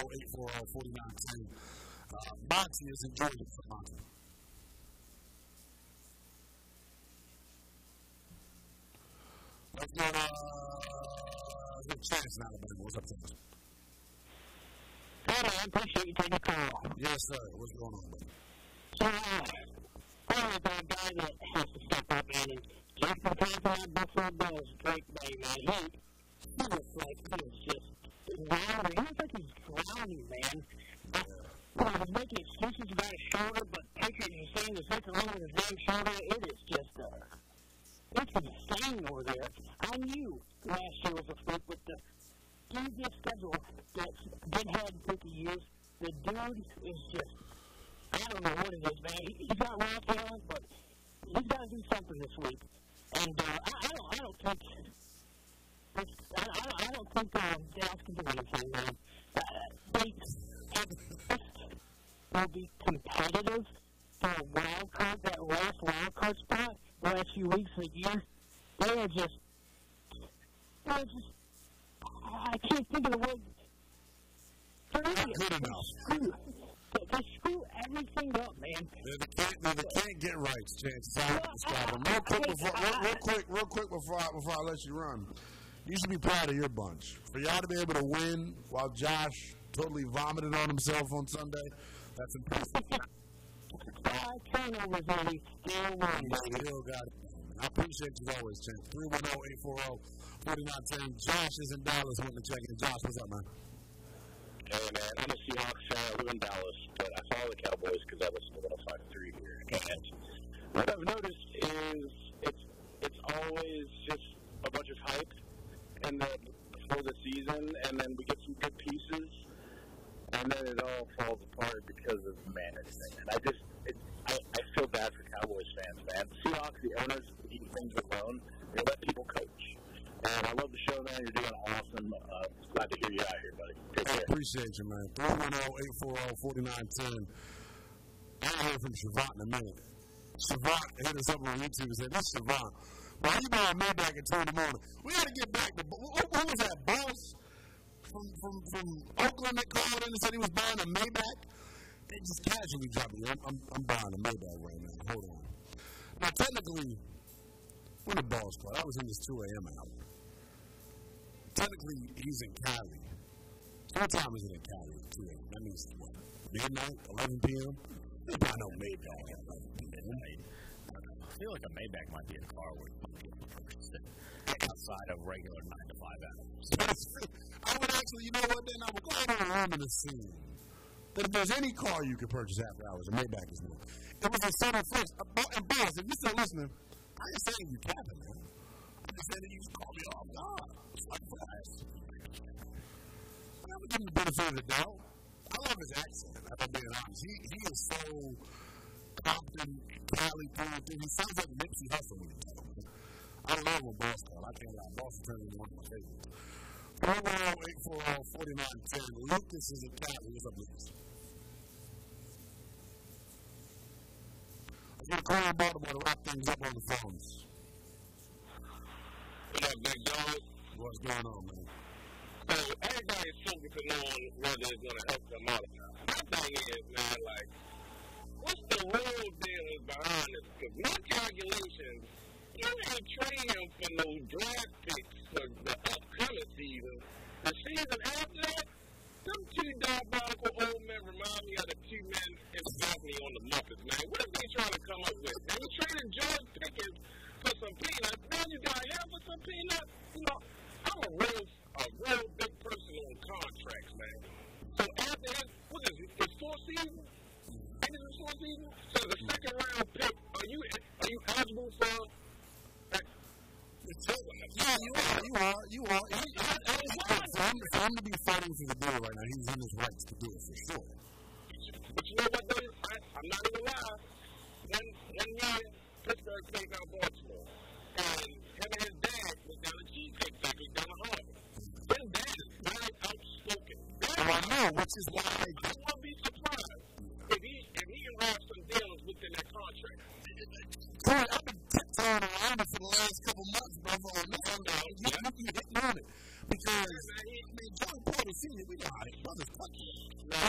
310-840-4910. Monty is enjoying it for Monty. Let's go to Chance in Alabama. What's up, Chance? Hey, I appreciate you taking the call. Yes, sir. What's going on, buddy? So, I was a guy that has to step up, man, and Jason Thompson, that Buffalo Bills, great play, man. He looks like he is just drowning. He looks like he's drowning, man. I was making excuses about his shoulder, but Patriot is saying there's nothing wrong with his damn shoulder. It is just, it's insane over there. I knew last year was a fluke with the easiest schedule that's been had in 50 years. The dude is just, I don't know what it is, man. He's got raw talent, but he's got to do something this week. And I don't think Dallas can do anything, man. They will be competitive for a wild card, that last wild card spot, the last few weeks of the year. They're just, I can't think of the word. Not good enough. They screw everything up, man. They're the can't get right, Chance. Real quick before I let you run. You should be proud of your bunch. For y'all to be able to win while Josh totally vomited on himself on Sunday, that's impressive. Turnovers, really. Still won. Still got it. I appreciate you always, Chance. 310-840-4910. Josh is in Dallas. Want to check in. Josh, what's up, man? Hey, man, I'm a Seahawks fan. I live in Dallas, but I follow the Cowboys because I listen to 105.3 here. And what I've noticed is it's always just a bunch of hype before the season, and then we get some good pieces, and then it all falls apart because of management. And I feel bad for Cowboys fans, man. The Seahawks, the owners, leave things alone. They let people coach. And I love the show, man. You're doing awesome. Glad to hear you out here, buddy. Take care. I appreciate you, man. 310-840-4910. I'll hear from Siobhan in a minute. Siobhan hit us up on YouTube and said, "This is Siobhan. Why you buying Maybach at 2 in the morning?" We got to get back to, what was that, boss from Oakland that called in and said he was buying a Maybach? They just casually dropped me. I'm buying a Maybach right now. Hold on. Now, technically, when the balls called, I was in this 2 a.m. hour. Technically, he's in Cali. What time is it in Cali at 2 a.m.? That means what? Midnight, 11 p.m.? They buy no Maybach at 11 p.m. I feel like a Maybach might be a car where you might be able to purchase it outside of regular 9 to 5 hours. I would actually, you know what, then I would go out on a limb and assume that if there's any car you could purchase after hours, a Maybach is one. It was a Southern Flex. And boss, if you're still listening, I ain't saying you capping, man. I'm just saying that you just call me off guard. It's like flash. I never give him the benefit of the doubt. I love his accent, if I'm being honest. He is so Compton, Cali, through. He sounds like Nipsey Hussle when he talks. I love when Boss call. I can't lie. Boss is turning into one of my favorites. 310-840-4910. Lucas is in Cali. What's up, Lucas? I'm going to call in Baltimore to wrap things up on the phones. What up, Big Dog? What's going on, man? So, everybody's focusing on whether it's going to help them out or not. My thing is, man, like, what's the real deal behind this? Because my calculations, you ain't trading for no draft picks for the upcoming season. The season after that, them two diabolical old men remind me of the two men in Disney on the Muppets, man. What are they trying to come up with? They were trading George Pickens for some peanuts. Now you got him for some peanuts? You know, I'm a real big person on contracts, man. So after his fourth season? End of his fourth season? So the second round pick, are you eligible for? You are. For him to be fighting for the deal right now, he's in his rights to do it for sure. But you know what, though? I'm not going to lie. One year, Pittsburgh played down Baltimore. And him and his dad was down at Cheesecake Factory down in Harvard. His dad is very outspoken. I know, which is why I won't be surprised if he can have some deals within that contract. Corey, I've been tiptoeing around it for the last couple months, brother. On this, you hit on it. Because, I mean, Joey Porter Sr., we know how his brothers touch him.